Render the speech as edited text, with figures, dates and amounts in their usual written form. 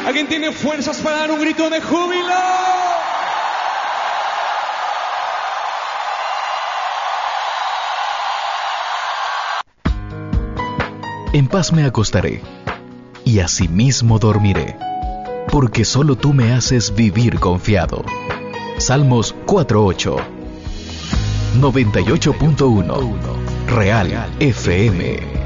¿Alguien tiene fuerzas para dar un grito de júbilo? En paz me acostaré, y asimismo dormiré, porque solo tú me haces vivir confiado. Salmos 4:8. 98.1 Real FM.